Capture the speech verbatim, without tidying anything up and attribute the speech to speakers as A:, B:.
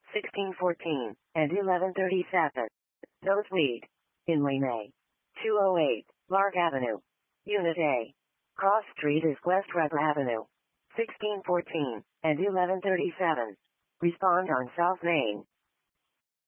A: sixteen fourteen, and eleven thirty-seven. Nosebleed. In Lane A. two oh eight, Lark Avenue. Unit A. Cross Street is West Rubber Avenue. sixteen fourteen, and eleven thirty-seven. Respond on South Main.